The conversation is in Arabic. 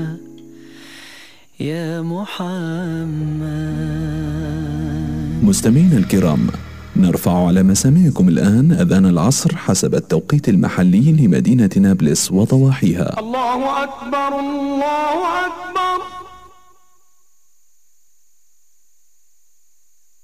يا محمد. مستمعينا الكرام، نرفع على مسامعكم الآن أذان العصر حسب التوقيت المحلي لمدينة نابلس وضواحيها. الله أكبر الله